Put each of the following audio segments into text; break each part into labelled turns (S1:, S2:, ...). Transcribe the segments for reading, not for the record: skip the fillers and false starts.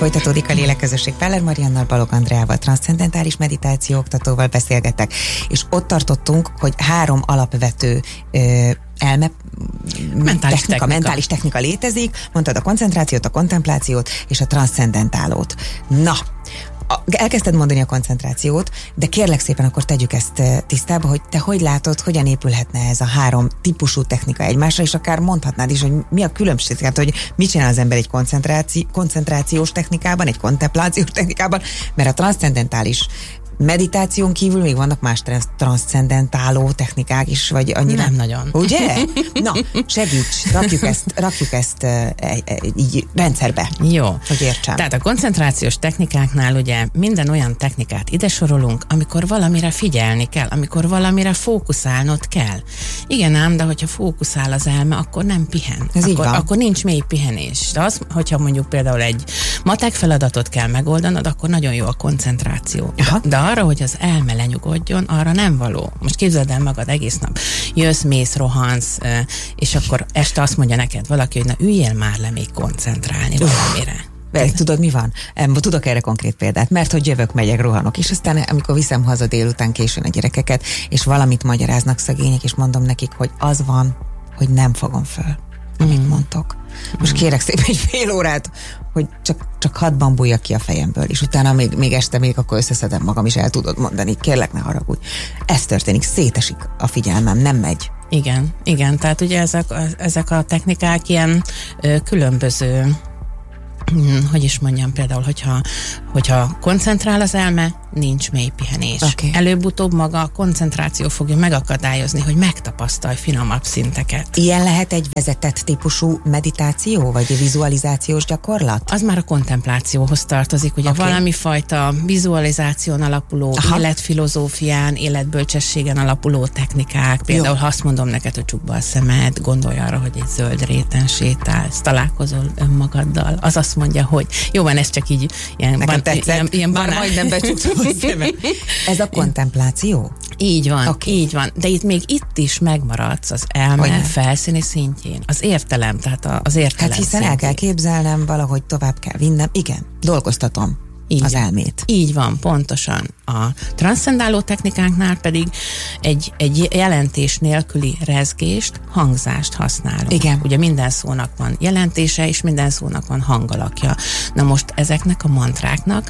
S1: Folytatódik a Lélekközösség Peller Mariannal, Balogh Andreával, transzcendentális meditáció oktatóval beszélgetek, és ott tartottunk, hogy 3 alapvető mentális technika létezik, mondtad a koncentrációt, a kontemplációt és a transzcendentálót. Na, elkezdted mondani a koncentrációt, de kérlek szépen akkor tegyük ezt tisztába, hogy te hogy látod, hogyan épülhetne ez a 3 típusú technika egymásra, és akár mondhatnád is, hogy mi a különbség, tehát hogy mit csinál az ember egy koncentrációs technikában, egy kontemplációs technikában, mert a transzcendentális meditáción kívül még vannak más transzcendentáló technikák is, vagy annyira?
S2: Nem nagyon.
S1: Ugye? Na, segíts, rakjuk ezt így rendszerbe.
S2: Jó.
S1: Hogy értsem.
S2: Tehát a koncentrációs technikáknál ugye minden olyan technikát ide sorolunk, amikor valamire figyelni kell, amikor valamire fókuszálnod kell. Igen ám, de hogyha fókuszál az elme, akkor nem pihen. Akkor nincs mély pihenés. De az, hogyha mondjuk például egy matek feladatot kell megoldanod, akkor nagyon jó a koncentráció. De arra, hogy az elme lenyugodjon, arra nem való. Most képzeld el magad egész nap. Jössz, mész, rohansz, és akkor este azt mondja neked valaki, hogy na üljél már le még koncentrálni valamire.
S1: Tudod, mi van? Tudok erre konkrét példát, mert hogy jövök, megyek, rohanok, és aztán amikor viszem haza délután későn a gyerekeket, és valamit magyaráznak szegények, és mondom nekik, hogy az van, hogy nem fogom föl, amit mondtok. Most kérek szépen egy fél órát, hogy csak hadd bambuljak ki a fejemből, és utána még este akkor összeszedem magam, és el tudod mondani, kérlek, ne haragudj. Ez történik, szétesik a figyelmem, nem megy.
S2: Igen, tehát ugye ezek a technikák ilyen különböző, hogy is mondjam, például, hogyha koncentrál az elme, nincs mély pihenés.
S1: Okay.
S2: Előbb-utóbb maga a koncentráció fogja megakadályozni, hogy megtapasztalj finomabb szinteket.
S1: Ilyen lehet egy vezetett típusú meditáció, vagy vizualizációs gyakorlat?
S2: Az már a kontemplációhoz tartozik, ugye valami fajta vizualizáción alapuló, életfilozófián, életbölcsességen alapuló technikák. Például, ha azt mondom neked, hogy csukd be a szemed, gondolj arra, hogy egy zöld réten sétálsz, találkozol önmagaddal. Az azt mondja, hogy jó van, ez csak így ilyen
S1: majdnem becsuktam a szemed. Ez a kontempláció?
S2: Így van, így van. De itt is megmaradsz az elme felszíni szintjén. Az értelem, tehát az értelem
S1: hiszen szintjén. El kell képzelnem, valahogy tovább kell vinnem. Igen, dolgoztatom az elmét.
S2: Így van, pontosan. A transzcendáló technikánknál pedig egy jelentés nélküli rezgést, hangzást használunk.
S1: Igen.
S2: Ugye minden szónak van jelentése, és minden szónak van hangalakja. Na most ezeknek a mantráknak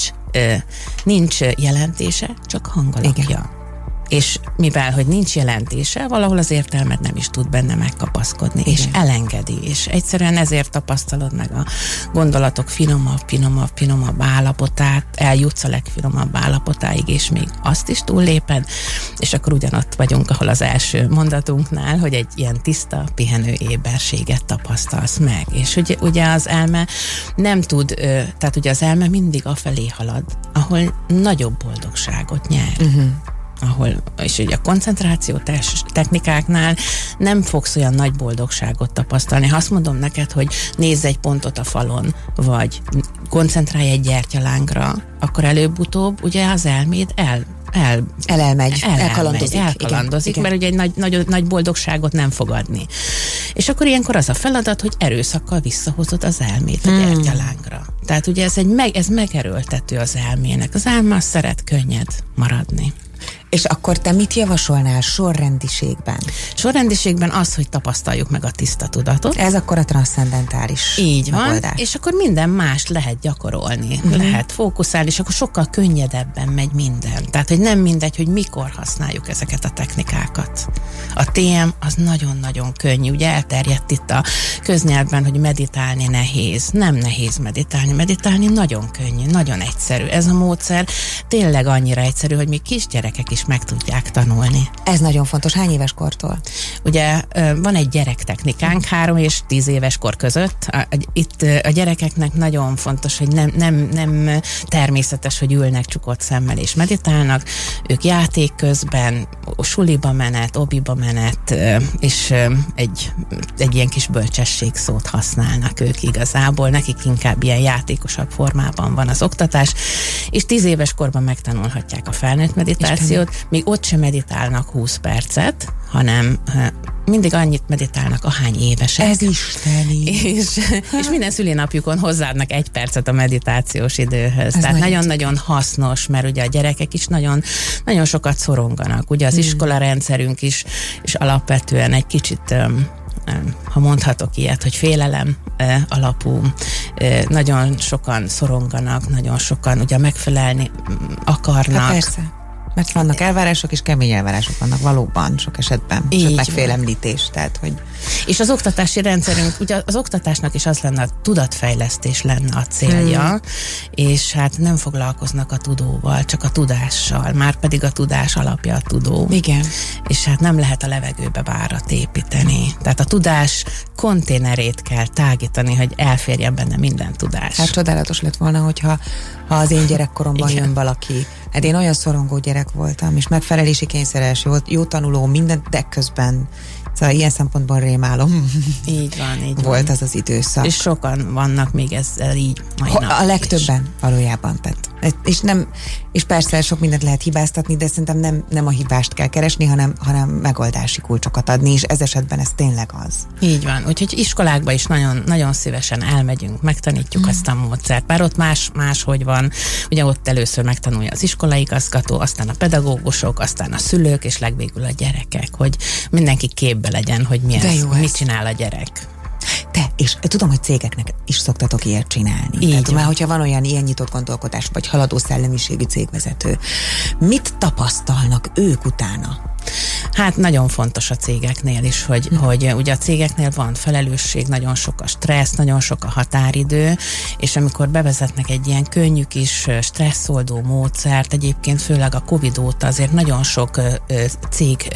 S2: nincs jelentése, csak hangalakja. Igen. És mivel, hogy nincs jelentése, valahol az értelmed nem is tud benne megkapaszkodni, és elengedi, és egyszerűen ezért tapasztalod meg a gondolatok finomabb állapotát, eljutsz a legfinomabb állapotáig, és még azt is túlléped, és akkor ugyanott vagyunk, ahol az első mondatunknál, hogy egy ilyen tiszta, pihenő éberséget tapasztalsz meg. És ugye az elme nem tud, tehát ugye az elme mindig afelé halad, ahol nagyobb boldogságot nyer. És ugye a koncentráció technikáknál nem fogsz olyan nagy boldogságot tapasztalni. Ha azt mondom neked, hogy nézz egy pontot a falon, vagy koncentrálj egy gyertyalángra, akkor előbb-utóbb ugye az elméd elkalandozik,
S1: igen.
S2: Mert ugye egy nagy boldogságot nem fog adni. És akkor ilyenkor az a feladat, hogy erőszakkal visszahozod az elmét a gyertyalángra. Tehát ugye ez megerőltető az elmének. Az elme azt szeret könnyed maradni.
S1: És akkor te mit javasolnál sorrendiségben?
S2: Sorrendiségben az, hogy tapasztaljuk meg a tiszta tudatot.
S1: Ez akkor a transzcendentális
S2: így van,
S1: megoldás.
S2: És akkor minden mást lehet gyakorolni, lehet fókuszálni, és akkor sokkal könnyedebben megy minden. Tehát, hogy nem mindegy, hogy mikor használjuk ezeket a technikákat. A TM az nagyon-nagyon könnyű. Ugye elterjedt itt a köznyelvben, hogy meditálni nehéz. Nem nehéz meditálni. Meditálni nagyon könnyű, nagyon egyszerű. Ez a módszer tényleg annyira egyszerű, hogy még kisgyerekek is meg tudják tanulni. Ez
S1: nagyon fontos. Hány éves kortól?
S2: Ugye van egy gyerektechnikánk 3 és 10 éves kor között. Itt a gyerekeknek nagyon fontos, hogy nem természetes, hogy ülnek csukott szemmel és meditálnak. Ők játék közben, suliba menet, obiba menet, és egy ilyen kis bölcsesség szót használnak ők igazából. Nekik inkább ilyen játékosabb formában van az oktatás, és 10 éves korban megtanulhatják a felnőtt meditációt, még ott sem meditálnak 20 percet, hanem mindig annyit meditálnak, ahány évesek.
S1: Ez isteni.
S2: És minden szülinapjukon hozzáadnak 1 percet a meditációs időhöz. Ez tehát nagyon-nagyon hasznos, mert ugye a gyerekek is nagyon, nagyon sokat szoronganak. Ugye az iskolarendszerünk is alapvetően egy kicsit, ha mondhatok ilyet, hogy félelem alapú, nagyon sokan szoronganak, nagyon sokan ugye megfelelni akarnak.
S1: Hát persze. Mert vannak elvárások, és kemény elvárások vannak valóban sok esetben. Sőt, megfélemlítés. Tehát, hogy... És
S2: az oktatási rendszerünk, ugye az oktatásnak is az lenne, a tudatfejlesztés lenne a célja, és hát nem foglalkoznak a tudóval, csak a tudással, már pedig a tudás alapja a tudó.
S1: Igen.
S2: És hát nem lehet a levegőbe várat építeni. Tehát a tudás konténerét kell tágítani, hogy elférjen benne minden tudás.
S1: Hát csodálatos lett volna, hogyha az én gyerekkoromban jön valaki. Hát én olyan szorongó gyerek voltam, és megfelelési kényszeres, jó tanuló, mindent, de közben. Szóval ilyen szempontból rémálom.
S2: Így van.
S1: Volt az időszak.
S2: És sokan vannak még ezzel így mai napig.
S1: A legtöbben valójában. Tehát, és persze sok mindent lehet hibáztatni, de szerintem nem a hibást kell keresni, hanem megoldási kulcsokat adni, és ez esetben ez tényleg az.
S2: Így van. Úgyhogy iskolákba is nagyon, nagyon szívesen elmegyünk, megtanítjuk ezt a módszert. Bár ott máshogy van. Ugye ott először megtanulja az iskolaigazgató, aztán a pedagógusok, aztán a szülők, és legvégül a gyerekek, hogy mindenki képbe legyen, hogy mit csinál a gyerek.
S1: És tudom, hogy cégeknek is szoktatok ilyet csinálni. Tehát már, hogyha van olyan ilyen nyitott gondolkodás, vagy haladó szellemiségű cégvezető, mit tapasztalnak ők utána?
S2: Hát nagyon fontos a cégeknél is, hogy ugye a cégeknél van felelősség, nagyon sok a stressz, nagyon sok a határidő, és amikor bevezetnek egy ilyen könnyű kis stresszoldó módszert, egyébként főleg a Covid óta azért nagyon sok cég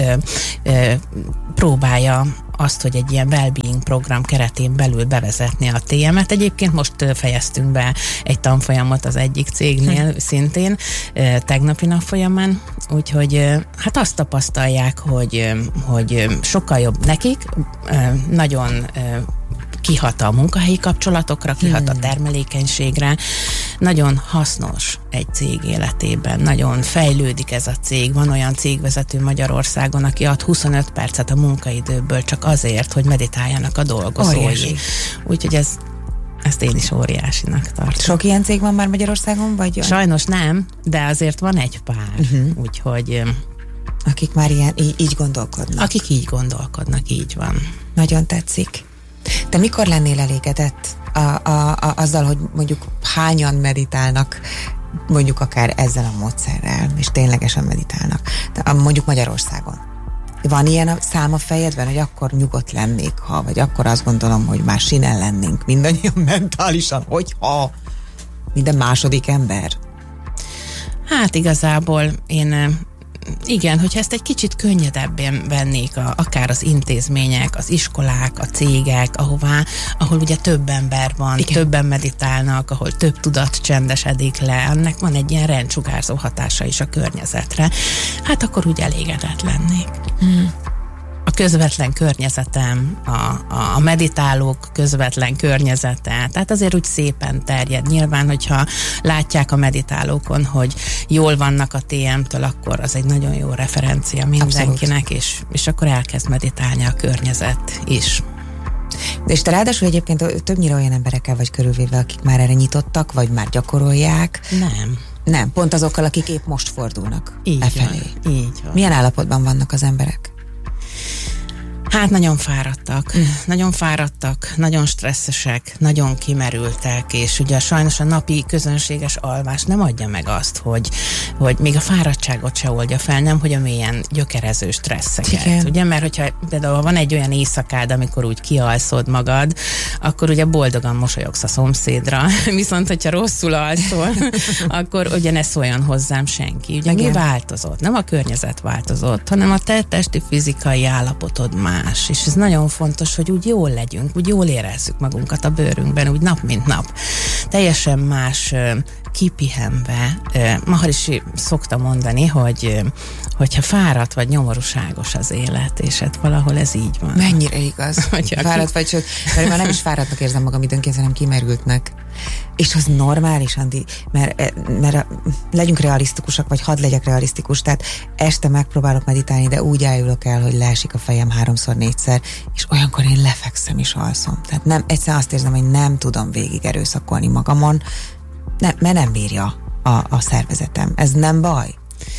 S2: próbálja azt, hogy egy ilyen well-being program keretén belül bevezetni a TM-et. Egyébként most fejeztünk be egy tanfolyamot az egyik cégnél szintén tegnapi nap folyamán, úgyhogy hát azt tapasztalják, hogy sokkal jobb nekik, nagyon kihat a munkahelyi kapcsolatokra, kihat a termelékenységre. Nagyon hasznos egy cég életében, nagyon fejlődik ez a cég. Van olyan cégvezető Magyarországon, aki ad 25 percet a munkaidőből csak azért, hogy meditáljanak a dolgozói. Úgyhogy ezt én is óriásinak tartom.
S1: Sok ilyen cég van már Magyarországon? Vagy?
S2: Sajnos nem, de azért van egy pár. Úgyhogy...
S1: Akik már így gondolkodnak.
S2: Akik így gondolkodnak, így van.
S1: Nagyon tetszik. Te mikor lennél elégedett azzal, hogy mondjuk hányan meditálnak, mondjuk akár ezzel a módszerrel, és ténylegesen meditálnak, mondjuk Magyarországon? Van ilyen a szám a fejedben, hogy akkor nyugodt lennék, vagy akkor azt gondolom, hogy már sinen lennénk mindannyian mentálisan, hogyha minden második ember? Hát igazából igen, hogyha ezt egy kicsit könnyedebben vennék akár az intézmények, az iskolák, a cégek, ahol ugye több ember van, többen meditálnak, ahol több tudat csendesedik le, ennek van egy ilyen rendsugárzó hatása is a környezetre, hát akkor úgy elégedett lennék. A közvetlen környezetem, a meditálók közvetlen környezete, tehát azért úgy szépen terjed. Nyilván, hogyha látják a meditálókon, hogy jól vannak a TM-től, akkor az egy nagyon jó referencia mindenkinek, és akkor elkezd meditálni a környezet is. És te ráadásul egyébként többnyire olyan emberekkel vagy körülvéve, akik már erre nyitottak, vagy már gyakorolják? Nem, pont azokkal, akik épp most fordulnak efelé.
S2: Így van.
S1: Milyen állapotban vannak az emberek?
S2: Hát nagyon fáradtak, nagyon stresszesek, nagyon kimerültek, és ugye sajnos a napi közönséges alvás nem adja meg azt, hogy még a fáradtságot se oldja fel, nem, hogy a mélyen gyökerező stresszeket. Igen. Ugye, mert hogyha például van egy olyan éjszakád, amikor úgy kialszod magad, akkor ugye boldogan mosolyogsz a szomszédra, viszont hogyha rosszul alszol, akkor ugye ne szóljon hozzám senki. Ugye mi változott? Nem a környezet változott, hanem a te testi fizikai állapotod más. És ez nagyon fontos, hogy úgy jól legyünk, úgy jól érezzük magunkat a bőrünkben, úgy nap mint nap. Teljesen más kipihenve, Maharishi szokta mondani, hogyha fáradt vagy nyomorúságos az élet, és hát valahol ez így van.
S1: Mennyire igaz. Fáradt vagy, sőt, mert már nem is fáradtnak érzem magam időnként, hanem kimerültnek. És az normális, Andi, mert legyünk realisztikusak, vagy hadd legyek realisztikus, tehát este megpróbálok meditálni, de úgy ájulok el, hogy leesik a fejem 3-4-szer, és olyankor én lefekszem és alszom. Tehát nem, egyszerűen azt érzem, hogy nem tudom végig erőszakolni magamon, mert nem bírja a szervezetem. Ez nem baj?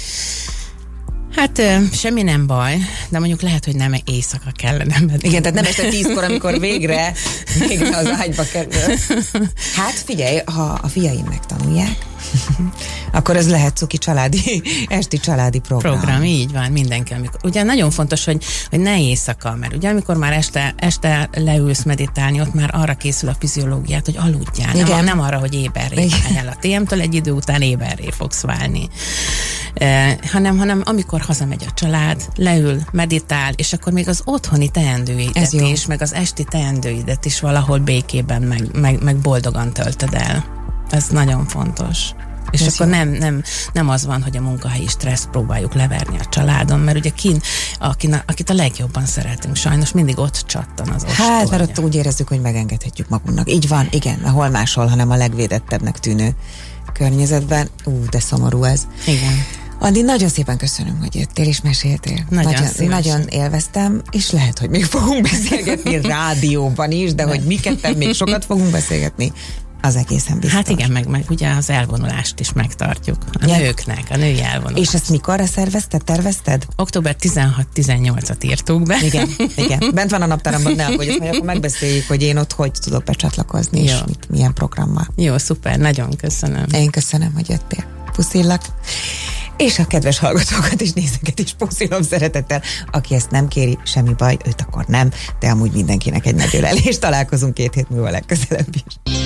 S2: Hát semmi nem baj, de mondjuk lehet, hogy nem éjszaka kellene.
S1: Igen, tehát nem este 10-kor, amikor végre az ágyba kerül. Hát figyelj, ha a fiaim megtanulják, akkor ez lehet cuki esti családi program.
S2: Így van, mindenki. Ugye nagyon fontos, hogy ne éjszaka, mert ugye amikor már este leülsz meditálni, ott már arra készül a fiziológiát, hogy aludjál. Nem arra, hogy éberré váljál. A TM-től egy idő után éberré fogsz válni. Hanem amikor hazamegy a család, leül, meditál, és akkor még az otthoni teendőidet is, meg az esti teendőidet is valahol békében, meg boldogan töltöd el. Ez nagyon fontos. És ez akkor nem az van, hogy a munkahelyi stressz próbáljuk leverni a családon, mert ugye akit a legjobban szeretünk, sajnos mindig ott csattan az ostorja.
S1: Hát, mert ott úgy érezzük, hogy megengedhetjük magunknak. Így van, igen, hol máshol, hanem a legvédettebbnek tűnő környezetben. De szomorú ez.
S2: Igen.
S1: Andi, nagyon szépen köszönöm, hogy jöttél és meséltél. Nagyon élveztem, és lehet, hogy még fogunk beszélgetni rádióban is, de hogy mi ketten még sokat fogunk beszélgetni, az egészen biztos.
S2: Hát igen, meg ugye az elvonulást is megtartjuk. A nőknek, a női elvonulást.
S1: És ezt mikorra tervezted?
S2: Október 16-18-at írtuk be.
S1: Igen. Bent van a naptáramban, ne aggódj, akkor megbeszéljük, hogy én ott hogy tudok becsatlakozni, és milyen programmal.
S2: Jó, szuper, nagyon köszönöm.
S1: Én köszönöm, hogy jöttél. Puszillak. És a kedves hallgatókat és nézőket is puszilom szeretettel. Aki ezt nem kéri, semmi baj, őt akkor nem, de amúgy mindenkinek egy nagy ölelés. Találkozunk 2 hét múlva legközelebb is.